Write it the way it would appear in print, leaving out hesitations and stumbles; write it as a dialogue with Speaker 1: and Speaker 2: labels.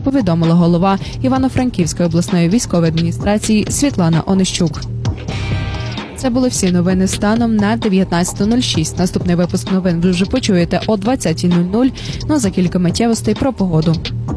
Speaker 1: повідомила голова Івано-Франківської обласної військової адміністрації Світлана Онищук. Це були всі новини станом на 19:06. Наступний випуск новин ви вже почуєте о 20:00, за кілька миттєвостей про погоду.